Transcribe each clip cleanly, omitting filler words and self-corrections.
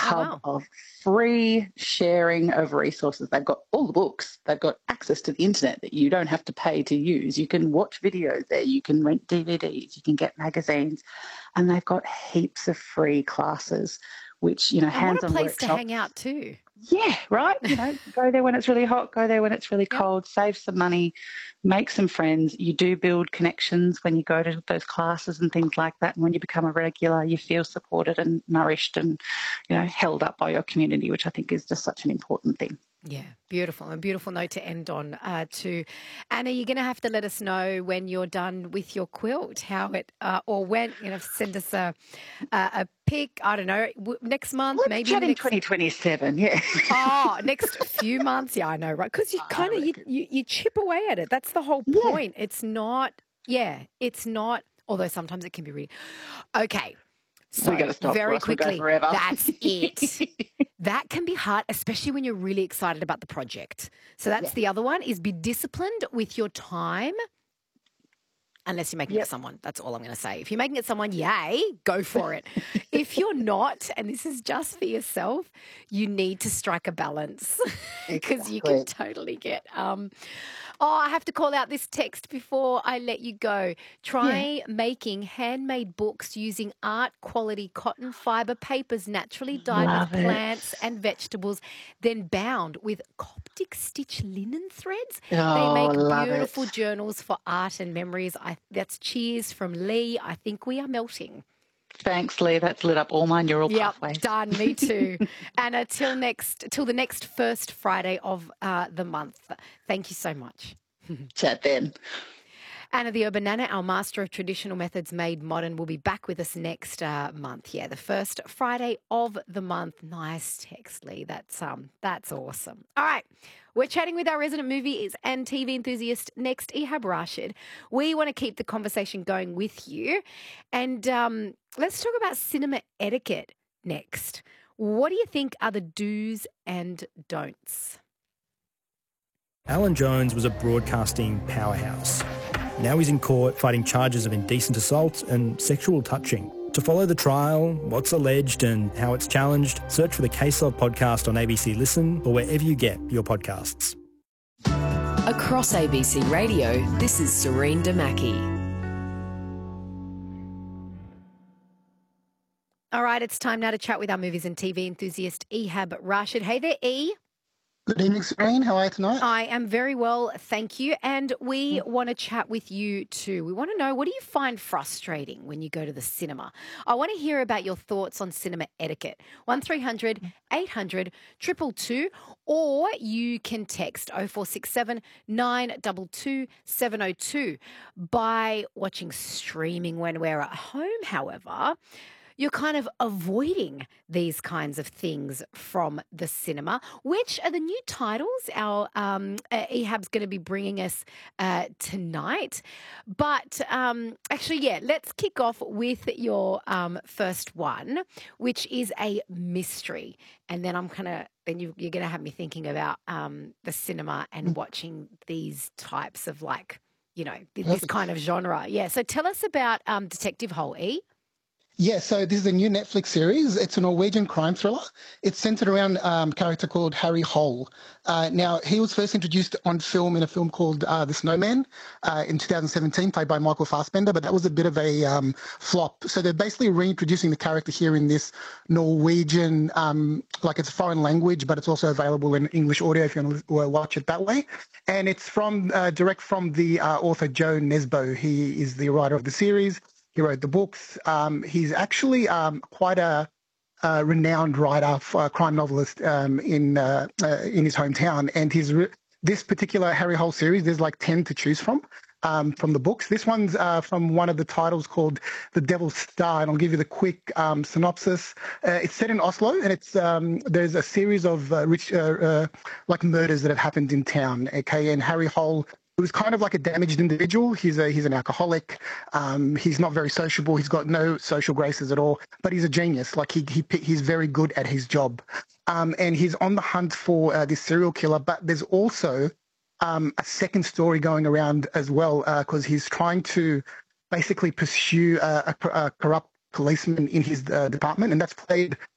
hub wow. of free sharing of resources. They've got all the books. They've got access to the internet that you don't have to pay to use. You can watch videos there. You can rent DVDs. You can get magazines. And they've got heaps of free classes, which, And what a hands-on place to workshops. hang out too. Yeah, right. Go there when it's really hot, go there when it's really Yep. cold, save some money, make some friends. You do build connections when you go to those classes and things like that. And when you become a regular, you feel supported and nourished and, held up by your community, which I think is just such an important thing. Yeah, beautiful. A beautiful note to end on too. Anna, you're going to have to let us know when you're done with your quilt, how it, or when, send us a pic, I don't know, next month, Let's maybe chat in next 2027, yeah. Oh, next few months. Yeah, I know, right? Because you kind of, you chip away at it. That's the whole point. It's not, although sometimes it can be really, okay. So We got to stop. very We go quickly, forever. that's it. That can be hard, especially when you're really excited about the project. So that's the other one, is be disciplined with your time. Unless you're making it someone. That's all I'm going to say. If you're making it someone, yay, go for it. If you're not, and this is just for yourself, you need to strike a balance because you can totally get I have to call out this text before I let you go. Try making handmade books using art quality cotton fibre papers naturally dyed with plants and vegetables, then bound with Coptic stitch linen threads. They make beautiful journals for art and memories. That's cheers from Lee. I think we are melting. Thanks, Lee. That's lit up all my neural pathways. Done. Me too. Anna, till the next first Friday of the month. Thank you so much. Chat then. Anna the Urban Nana, our master of traditional methods made modern, will be back with us next month. Yeah, the first Friday of the month. Nice text, Lee. That's awesome. All right. We're chatting with our resident movies and TV enthusiast next, Ehab Rashid. We want to keep the conversation going with you. And let's talk about cinema etiquette next. What do you think are the do's and don'ts? Alan Jones was a broadcasting powerhouse. Now he's in court fighting charges of indecent assault and sexual touching. To follow the trial, what's alleged and how it's challenged, search for the Case Of podcast on ABC Listen or wherever you get your podcasts. Across ABC Radio, this is Serene Damaki. All right, it's time now to chat with our movies and TV enthusiast, Ehab Rashid. Hey there, E. Good evening, Serene. How are you tonight? I am very well, thank you. And we want to chat with you too. We want to know, what do you find frustrating when you go to the cinema? I want to hear about your thoughts on cinema etiquette. 1300 800 222, or you can text 0467 922 702. By watching streaming when we're at home, however, you're kind of avoiding these kinds of things from the cinema. Which are the new titles our Ehab's going to be bringing us tonight? But actually, let's kick off with your first one, which is a mystery. And then you're going to have me thinking about the cinema and watching these types of this kind of genre. Yeah. So tell us about Detective Hole, E. Yeah, so this is a new Netflix series. It's a Norwegian crime thriller. It's centered around a character called Harry Hole. Now, he was first introduced on film in a film called The Snowman in 2017, played by Michael Fassbender, but that was a bit of a flop. So they're basically reintroducing the character here in this Norwegian, it's a foreign language, but it's also available in English audio if you want to watch it that way. And it's direct from the author Joe Nesbo. He is the writer of the series. He wrote the books. He's actually quite a renowned writer, crime novelist in his hometown. And this particular Harry Hole series, there's like 10 to choose from the books. This one's from one of the titles called The Devil's Star, and I'll give you the quick synopsis. It's set in Oslo, and there's a series of murders that have happened in town. Okay, and Harry Hole, he was kind of like a damaged individual. He's an alcoholic. He's not very sociable. He's got no social graces at all. But he's a genius. He's very good at his job. And he's on the hunt for this serial killer. But there's also a second story going around as well, because he's trying to basically pursue a corrupt policeman in his department, and that's played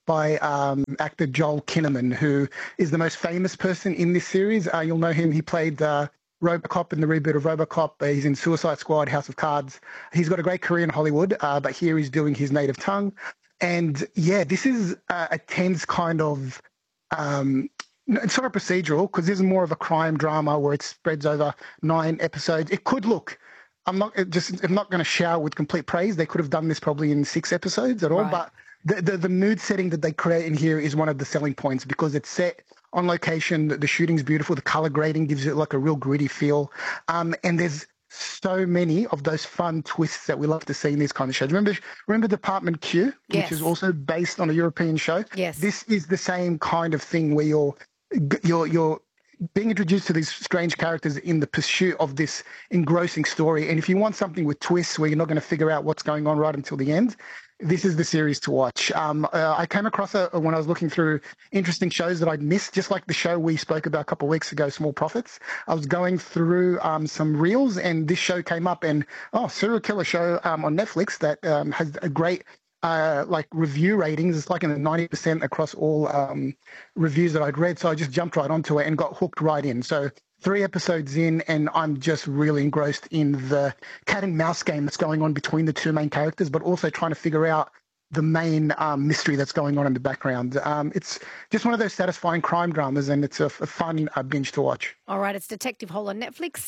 by actor Joel Kinnaman, who is the most famous person in this series. You'll know him. He played RoboCop in the reboot of RoboCop. He's in Suicide Squad, House of Cards. He's got a great career in Hollywood, but here he's doing his native tongue. And yeah, this is a tense kind of, it's sort of procedural because this is more of a crime drama where it spreads over 9 episodes. It could look, I'm not going to shower with complete praise. They could have done this probably in 6 episodes at all, but the mood setting that they create in here is one of the selling points because it's set on location. The shooting's beautiful. The color grading gives it like a real gritty feel. And there's so many of those fun twists that we love to see in these kind of shows. Remember Department Q, yes, which is also based on a European show? Yes. This is the same kind of thing where you're being introduced to these strange characters in the pursuit of this engrossing story. And if you want something with twists where you're not going to figure out what's going on right until the end, this is the series to watch. I came across it when I was looking through interesting shows that I'd missed, just like the show we spoke about a couple of weeks ago, Small Profits. I was going through some reels and this show came up and, serial killer show on Netflix that has a great review ratings. It's like in the 90% across all reviews that I'd read. So I just jumped right onto it and got hooked right in. So 3 episodes in and I'm just really engrossed in the cat and mouse game that's going on between the 2 main characters, but also trying to figure out the main mystery that's going on in the background. It's just one of those satisfying crime dramas and it's a fun binge to watch. All right, it's Detective Hole on Netflix.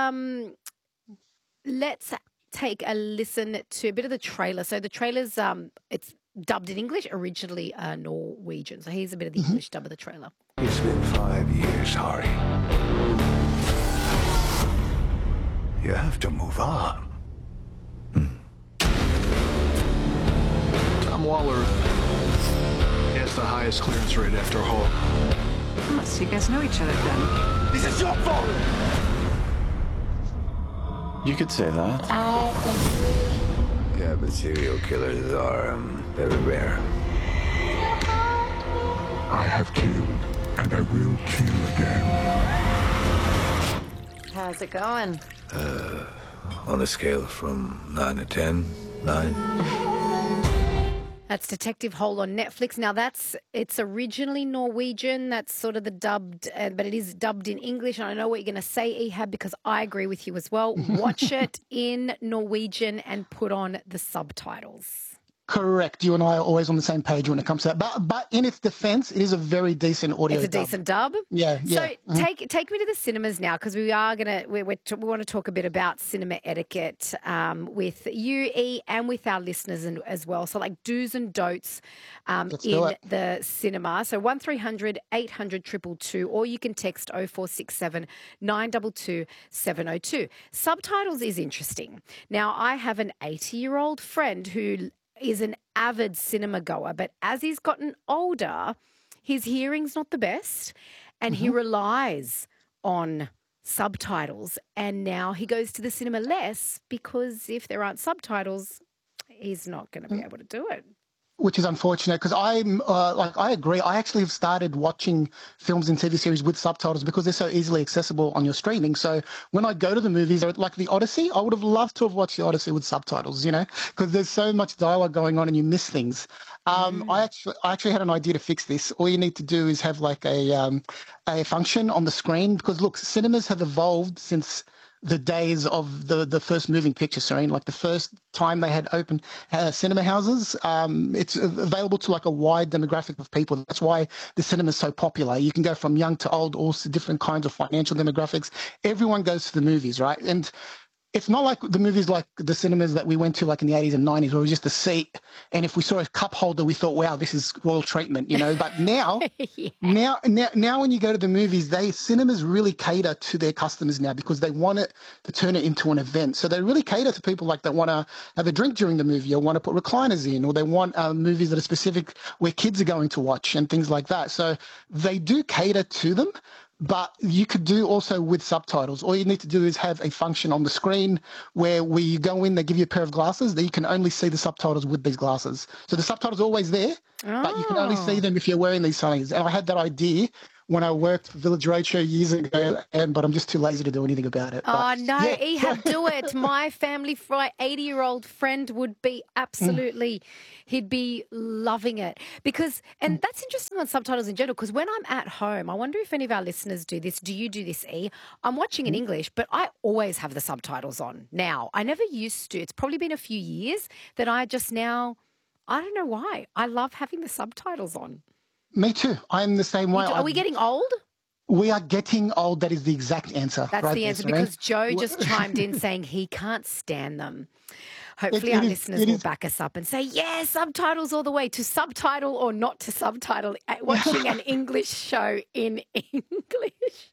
Let's take a listen to a bit of the trailer. So the trailer's it's dubbed in English, originally Norwegian. So here's a bit of the English dub of the trailer. It's been 5 years, Harry. You have to move on. Tom Waller has the highest clearance rate after Hall. Oh, so you guys know each other then? This is your fault! You could say that. Yeah, but serial killers are very rare. I have killed, and I will kill again. How's it going? On a scale from 9 to 10, 9. That's Detective Hole on Netflix. Now it's originally Norwegian. That's sort of the dubbed, but it is dubbed in English. And I know what you're going to say, Ehab, because I agree with you as well. Watch it in Norwegian and put on the subtitles. Correct. You and I are always on the same page when it comes to that. But in its defense, it is a very decent audio dub. It's a decent dub? Yeah. So take me to the cinemas now because we want to talk a bit about cinema etiquette with you, E, and with our listeners as well. So like do's and don'ts in the cinema. So 1300 800 222 or you can text 0467 922 702. Subtitles is interesting. Now, I have an 80-year-old friend who is an avid cinema goer, but as he's gotten older, his hearing's not the best and he relies on subtitles. And now he goes to the cinema less because if there aren't subtitles, he's not going to be able to do it. Which is unfortunate because I agree. I actually have started watching films and TV series with subtitles because they're so easily accessible on your streaming. So when I go to the movies, like the Odyssey, I would have loved to have watched the Odyssey with subtitles, because there's so much dialogue going on and you miss things. I actually had an idea to fix this. All you need to do is have like a function on the screen because look, cinemas have evolved since the days of the first moving picture screen, like the first time they had open cinema houses. It's available to like a wide demographic of people. That's why the cinema is so popular. You can go from young to old, all different kinds of financial demographics. Everyone goes to the movies, right? And it's not like the movies like the cinemas that we went to like in the 80s and 90s where it was just a seat. And if we saw a cup holder, we thought, wow, this is royal treatment, But now, now when you go to the movies, cinemas really cater to their customers now because they want it to turn it into an event. So they really cater to people like that want to have a drink during the movie or want to put recliners in or they want movies that are specific where kids are going to watch and things like that. So they do cater to them. But you could do also with subtitles. All you need to do is have a function on the screen where you go in, they give you a pair of glasses, that you can only see the subtitles with these glasses. So the subtitles are always there, but you can only see them if you're wearing these things. And I had that idea when I worked for Village Roadshow years ago, but I'm just too lazy to do anything about it. Oh, But, no, yeah. Ehab, do it. My family fry 80-year-old friend would be absolutely, he'd be loving it. Because, and that's interesting on subtitles in general, because when I'm at home, I wonder if any of our listeners do this. Do you do this, E? I'm watching in English, but I always have the subtitles on now. I never used to. It's probably been a few years that I just now, I don't know why. I love having the subtitles on. Me too. I'm the same way. Are we getting old? We are getting old. That is the exact answer. That's right the there, answer, Serene. because Joe just chimed in saying he can't stand them. Hopefully our listeners will back us up and say, yeah, subtitles all the way, to subtitle or not to subtitle, watching an English show in English.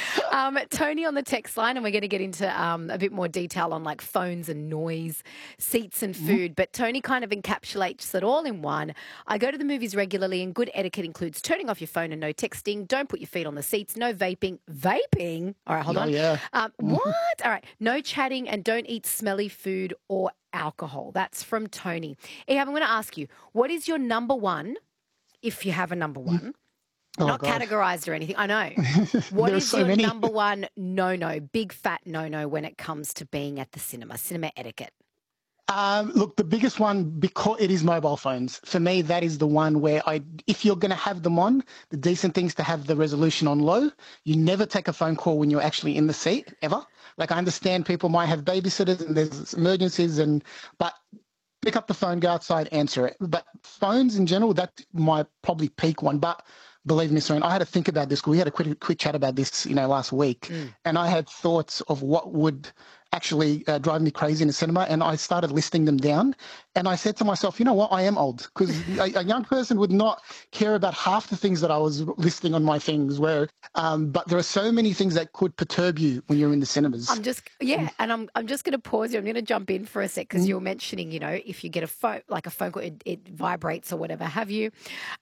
Tony on the text line, and we're going to get into a bit more detail on like phones and noise, seats and food. But Tony kind of encapsulates it all in one. I go to the movies regularly, and good etiquette includes turning off your phone and no texting. Don't put your feet on the seats. No vaping. Vaping? All right, hold on. Yeah. What? All right. No chatting, and don't eat smelly food or alcohol. That's from Tony. Ehab, I'm going to ask you, what is your number one, if you have a number one? Not categorized or anything. I know. What is your number one no-no, big fat no-no when it comes to being at the cinema etiquette? Look, the biggest one, because it is mobile phones. For me, that is the one where if you're going to have them on, the decent things to have the resolution on low. You never take a phone call when you're actually in the seat, ever. Like, I understand people might have babysitters and there's emergencies, but pick up the phone, go outside, answer it. But phones in general, that's my probably peak one. But believe me, Serene, I had to think about this. We had a quick chat about this, last week, and I had thoughts of what would actually drive me crazy in the cinema, and I started listing them down. And I said to myself, you know what, I am old, because a young person would not care about half the things that I was listing on my things. But there are so many things that could perturb you when you're in the cinemas. I'm just going to pause you. I'm going to jump in for a sec, because you were mentioning, if you get a phone call, it vibrates or whatever have you.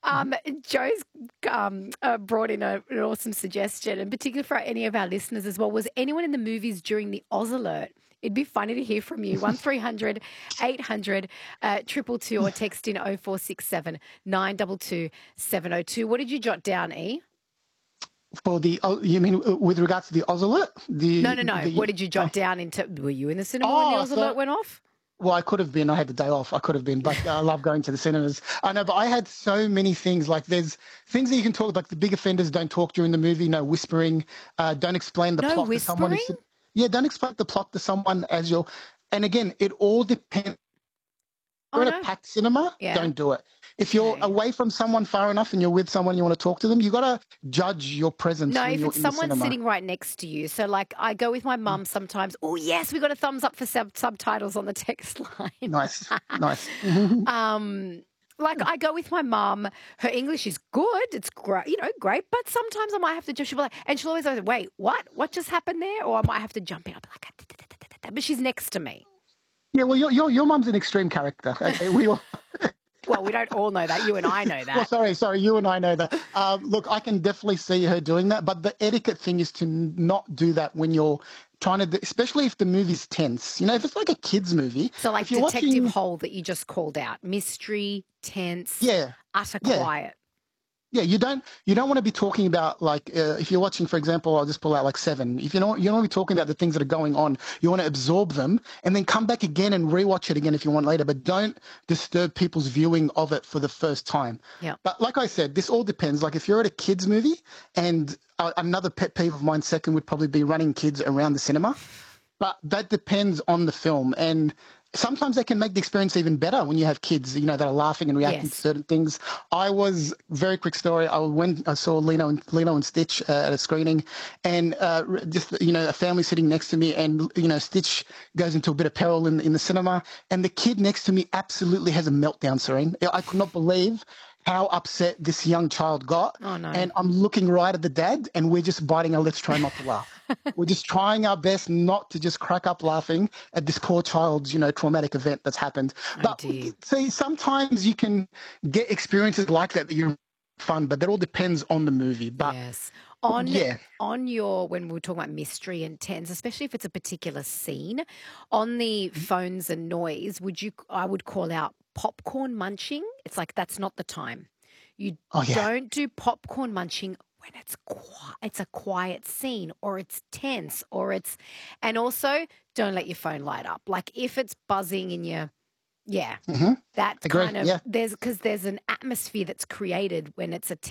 Joe's brought in an awesome suggestion, and particularly for any of our listeners as well. Was anyone in the movies during the Oz alert? It'd be funny to hear from you. 1300 800 222, or text in 0467 922 702. What did you jot down, E? For you mean with regards to the Oz alert? No. What did you jot down into? Were you in the cinema when the Oz alert went off? Well, I could have been. I had the day off. I could have been, but I love going to the cinemas. I know, but I had so many things. Like, there's things that you can talk, like the big offenders don't talk during the movie, no whispering, don't explain the plot to someone. Don't explain the plot to someone as you're. And again, it all depends. If you're at a packed cinema, don't do it. If you're away from someone far enough and you're with someone you want to talk to them, you got to judge your presence. No, if it's someone sitting right next to you. So, like, I go with my mum sometimes. Oh, yes, we got a thumbs up for subtitles on the text line. Nice. Like, I go with my mum. Her English is good. It's great, great. But sometimes I might have to just, she'll be like, and she'll always say, wait, what? What just happened there? Or I might have to jump in. I'll be like, but she's next to me. Yeah, well, your mum's an extreme character. Okay, Well, we don't all know that. You and I know that. Well, sorry, you and I know that. Look, I can definitely see her doing that, but the etiquette thing is to not do that when you're trying to, especially if the movie's tense. If it's like a kid's movie. So, like Detective Hole that you just called out, mystery, tense, utter quiet. Yeah, you don't want to be talking about, like, if you're watching, for example, I'll just pull out like Seven. If you don't want to be talking about the things that are going on, you want to absorb them and then come back again and rewatch it again if you want later. But don't disturb people's viewing of it for the first time. Yeah. But like I said, this all depends. Like, if you're at a kids movie, and another pet peeve of mine, second, would probably be running kids around the cinema. But that depends on the film. And sometimes they can make the experience even better when you have kids, that are laughing and reacting to certain things. Very quick story. I saw Lilo and Stitch at a screening, and a family sitting next to me, and Stitch goes into a bit of peril in the cinema, and the kid next to me absolutely has a meltdown, Serene. I could not believe how upset this young child got. Oh, no. And I'm looking right at the dad, and we're just biting our lips trying not to laugh. We're just trying our best not to just crack up laughing at this poor child's, traumatic event that's happened. But see, sometimes you can get experiences like that you're fun, but that all depends on the movie. But yes. On your, when we were talking about mystery and tense, especially if it's a particular scene, on the phones and noise, I would call out popcorn munching. It's like, that's not the time. You don't do popcorn munching when when it's a quiet scene or it's tense or and also don't let your phone light up. Like if it's buzzing in your, that's Agree, kind of, yeah. there's an atmosphere that's created when it's a